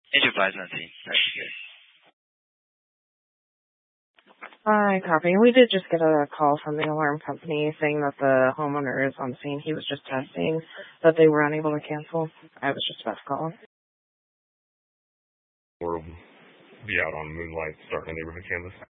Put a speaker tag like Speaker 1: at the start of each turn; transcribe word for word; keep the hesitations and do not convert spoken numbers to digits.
Speaker 1: Agent five's not seen. That's good.
Speaker 2: Hi, copy. We did just get a call from the alarm company saying that the homeowner is on scene. He was just testing, but they were unable to cancel. I was just about to call.
Speaker 3: We'll be out on Moonlight starting a neighborhood canvas.